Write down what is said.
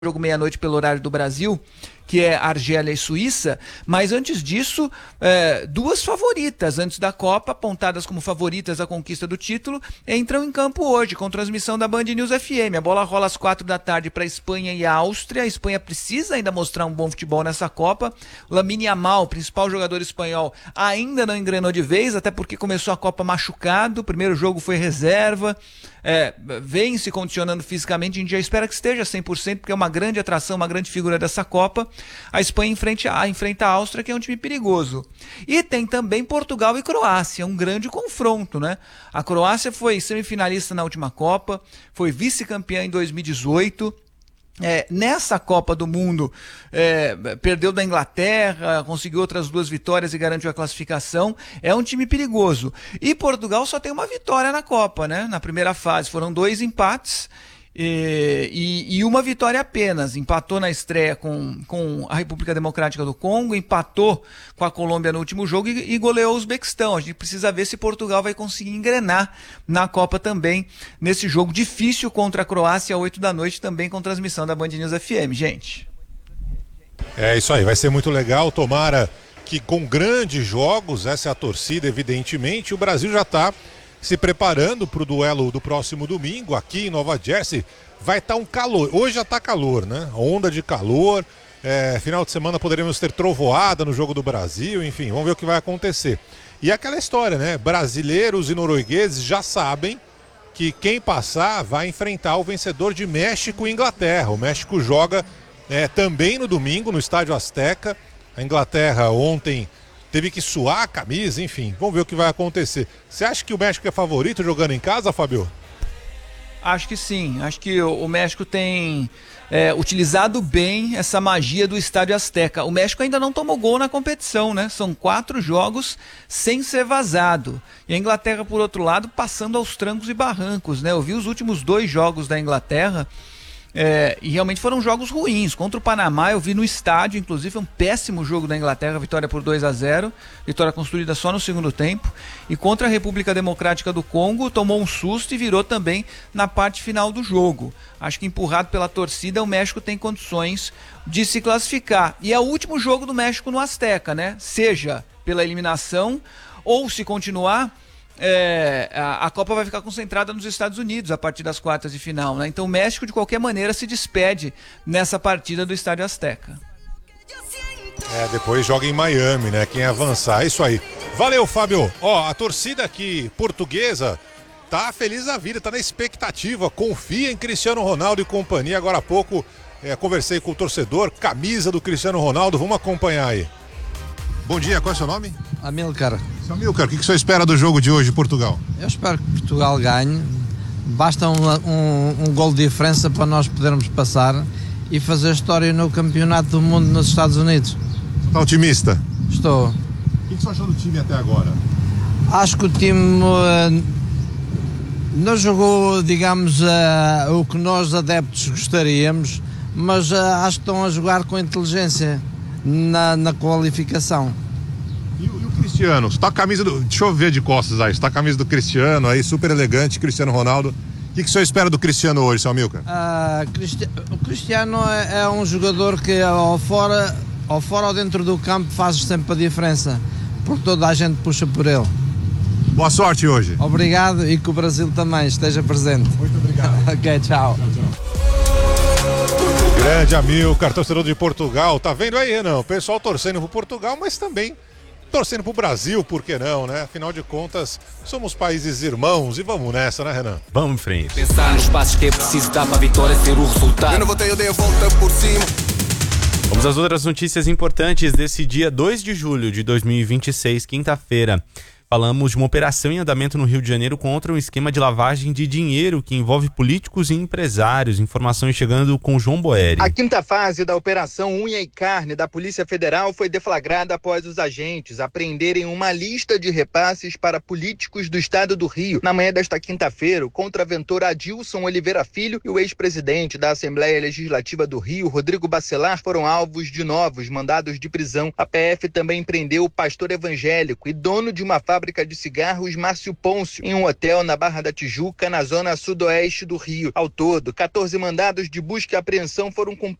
jogo meia-noite pelo horário do Brasil, que é Argélia e Suíça, mas antes disso, duas favoritas antes da Copa, apontadas como favoritas à conquista do título, entram em campo hoje, com transmissão da Band News FM. A bola rola às 4 da tarde para a Espanha e a Áustria. A Espanha precisa ainda mostrar um bom futebol nessa Copa. Lamine Yamal, principal jogador espanhol, ainda não engrenou de vez, até porque começou a Copa machucado, o primeiro jogo foi reserva, vem se condicionando fisicamente, a gente já espera que esteja 100%, porque é uma grande atração, uma grande figura dessa Copa. A Espanha enfrenta a Áustria, que é um time perigoso. E tem também Portugal e Croácia, um grande confronto, né? A Croácia foi semifinalista na última Copa, foi vice-campeã em 2018. Nessa Copa do Mundo perdeu da Inglaterra, conseguiu outras 2 vitórias e garantiu a classificação. É um time perigoso. E Portugal só tem uma vitória na Copa, né? Na primeira fase foram 2 empates e uma vitória apenas. Empatou na estreia com a República Democrática do Congo, empatou com a Colômbia no último jogo e goleou o Uzbequistão. A gente precisa ver se Portugal vai conseguir engrenar na Copa também, nesse jogo difícil contra a Croácia, às 8 da noite, também com transmissão da Band News FM, gente. É isso aí, vai ser muito legal. Tomara que com grandes jogos, essa é a torcida, evidentemente. O Brasil já está se preparando para o duelo do próximo domingo aqui em Nova Jersey. Vai estar um calor, hoje já está calor, né? Onda de calor, final de semana poderemos ter trovoada no Jogo do Brasil, enfim, vamos ver o que vai acontecer. E aquela história, né? Brasileiros e noruegueses já sabem que quem passar vai enfrentar o vencedor de México e Inglaterra. O México joga também no domingo no Estádio Azteca. A Inglaterra ontem teve que suar a camisa, enfim, vamos ver o que vai acontecer. Você acha que o México é favorito jogando em casa, Fábio? Acho que sim, acho que o México tem utilizado bem essa magia do Estádio Azteca. O México ainda não tomou gol na competição, né? São 4 jogos sem ser vazado. E a Inglaterra, por outro lado, passando aos trancos e barrancos, né? Eu vi os últimos 2 jogos da Inglaterra, e realmente foram jogos ruins. Contra o Panamá eu vi no estádio, inclusive um péssimo jogo da Inglaterra, vitória por 2-0, vitória construída só no segundo tempo. E contra a República Democrática do Congo tomou um susto e virou também na parte final do jogo. Acho que empurrado pela torcida, o México tem condições de se classificar. E é o último jogo do México no Azteca, né? Seja pela eliminação ou, se continuar, a Copa vai ficar concentrada nos Estados Unidos a partir das quartas de final, né? Então o México de qualquer maneira se despede nessa partida do Estádio Azteca. Depois joga em Miami, né? Quem avançar, é isso aí. Valeu, Fábio. A torcida aqui portuguesa tá feliz da vida, tá na expectativa, confia em Cristiano Ronaldo e companhia. Agora há pouco conversei com o torcedor, camisa do Cristiano Ronaldo, vamos acompanhar aí. Bom dia, qual é o seu nome? Amilcar. Seu Amilcar, o que o senhor espera do jogo de hoje, Portugal? Eu espero que Portugal ganhe. Basta um gol de diferença para nós podermos passar e fazer história no Campeonato do Mundo nos Estados Unidos. Você está otimista? Estou. O que você achou do time até agora? Acho que o time não jogou, digamos, o que nós adeptos gostaríamos, mas acho que estão a jogar com inteligência na qualificação. E o Cristiano? Você tá com a camisa do... Deixa eu ver de costas aí. Você tá com a camisa do Cristiano aí, super elegante, Cristiano Ronaldo. O que o senhor espera do Cristiano hoje, seu Amilcar? O Cristiano é um jogador que ao fora ou dentro do campo faz sempre a diferença, porque toda a gente puxa por ele. Boa sorte hoje. Obrigado e que o Brasil também esteja presente. Muito obrigado. Ok, tchau. Grande Amilcar, torcedor de Portugal. Tá vendo aí, Renan? O pessoal torcendo pro Portugal, mas também torcendo pro Brasil, por que não, né? Afinal de contas, somos países irmãos e vamos nessa, né, Renan? Vamos em frente. Pensar nos passos que é preciso dar para a vitória ser o resultado. Eu não votei, eu dei a volta por cima. Vamos às outras notícias importantes desse dia 2 de julho de 2026, quinta-feira. Falamos de uma operação em andamento no Rio de Janeiro contra um esquema de lavagem de dinheiro que envolve políticos e empresários. Informações chegando com João Boeri. A quinta fase da Operação Unha e Carne da Polícia Federal foi deflagrada após os agentes apreenderem uma lista de repasses para políticos do estado do Rio. Na manhã desta quinta-feira, o contraventor Adilson Oliveira Filho e o ex-presidente da Assembleia Legislativa do Rio, Rodrigo Bacelar, foram alvos de novos mandados de prisão. A PF também prendeu o pastor evangélico e dono de uma fábrica fábrica de cigarros Márcio Pôncio, em um hotel na Barra da Tijuca, na zona sudoeste do Rio. Ao todo, 14 mandados de busca e apreensão foram cumpridos